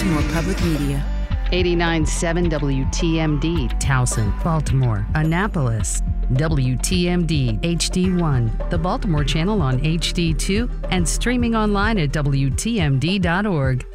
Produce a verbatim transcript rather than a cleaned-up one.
Baltimore Public Media. eighty-nine point seven W T M D. Towson, Baltimore, Annapolis. W T M D H D one, the Baltimore channel on H D two, and streaming online at W T M D dot org.